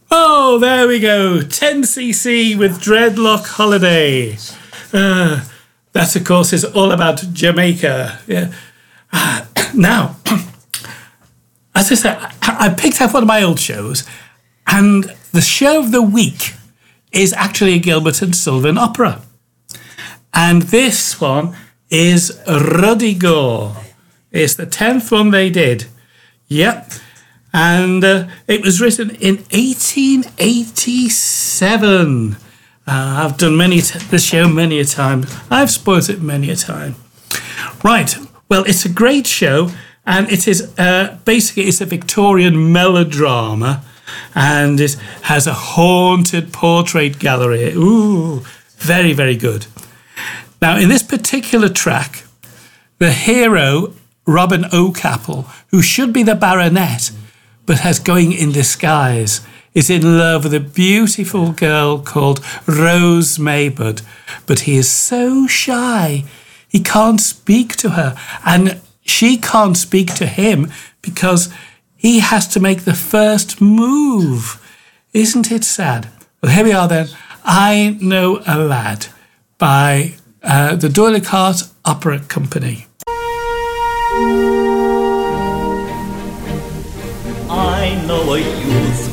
Oh, there we go. 10cc with Dreadlock Holiday. That, of course, is all about Jamaica. Yeah. Now, as I said, I picked up one of my old shows, and the show of the week is actually a Gilbert and Sullivan opera. And this one is Ruddy Gore. It's the 10th one they did. Yep. And it was written in 1887. I've done this show many a time. I've spoiled it many a time. Right. Well, it's a great show, and it is basically it's a Victorian melodrama, and it has a haunted portrait gallery. Ooh, very, very good. Now, in this particular track, the hero, Robin O'Capple, who should be the baronet, but has going in disguise, is in love with a beautiful girl called Rose Maybud. But he is so shy, he can't speak to her, and she can't speak to him because he has to make the first move. Isn't it sad? Well, here we are then. I Know a Lad by the D'Oyly Carte Opera Company.